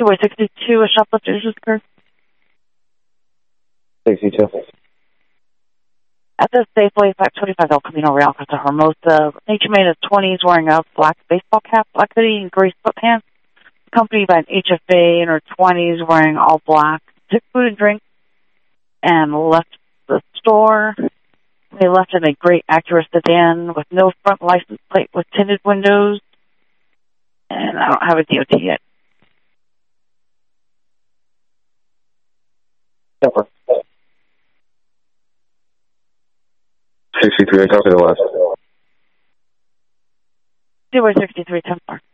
262, a shoplifter just occurred. 62. At the Safeway 525 El Camino Real, Costa Hermosa, nature man in his 20s wearing a black baseball cap, black hoodie, and gray sweatpants, accompanied by an HFA in her 20s wearing all black, took food and drink, and left the store. They left in a great Acura sedan with no front license plate with tinted windows, and I don't have a DOT yet. Number 63, I copy the last. 263, 10-4.